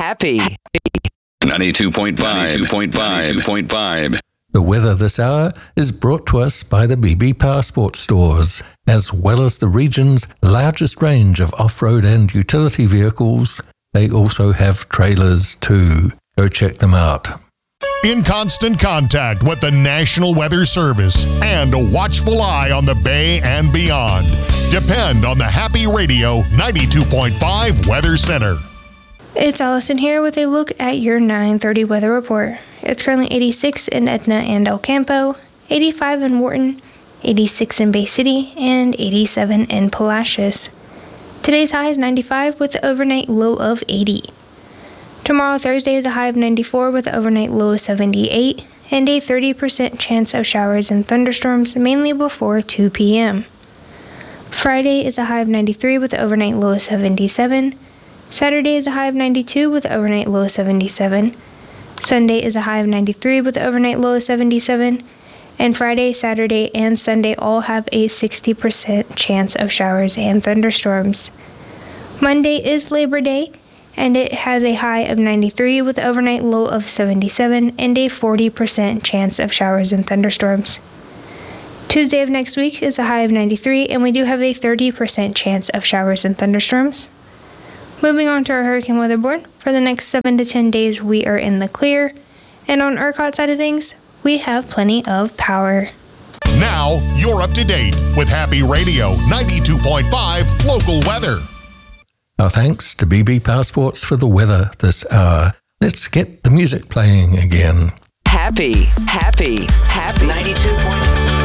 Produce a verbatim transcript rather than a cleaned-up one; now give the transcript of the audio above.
Happy. ninety-two point five. ninety-two point five. ninety-two point five. The weather this hour is brought to us by the B B Passport stores, as well as the region's largest range of off-road and utility vehicles. They also have trailers too. Go check them out. In constant contact with the National Weather Service and a watchful eye on the Bay and beyond. Depend on the Happy Radio ninety-two point five Weather Center. It's Allison here with a look at your nine thirty weather report. It's currently eighty-six in Edna and El Campo, eighty-five in Wharton, eighty-six in Bay City, and eighty-seven in Palacios. Today's high is ninety-five with the overnight low of eighty. Tomorrow, Thursday, is a high of ninety-four with the overnight low of seventy-eight, and a thirty percent chance of showers and thunderstorms mainly before two p.m. Friday is a high of ninety-three with the overnight low of seventy-seven. Saturday is a high of ninety-two with the overnight low of seventy-seven. Sunday is a high of ninety-three with the overnight low of seventy-seven. And Friday, Saturday, and Sunday all have a sixty percent chance of showers and thunderstorms. Monday is Labor Day, and it has a high of ninety-three with the overnight low of seventy-seven and a forty percent chance of showers and thunderstorms. Tuesday of next week is a high of ninety-three, and we do have a thirty percent chance of showers and thunderstorms. Moving on to our hurricane weather board, for the next seven to ten days we are in the clear, and on ERCOT side of things, we have plenty of power. Now, you're up to date with Happy Radio ninety-two point five local weather. Our thanks to B B Passports for the weather this hour. Let's get the music playing again. Happy, happy, happy. ninety-two point five.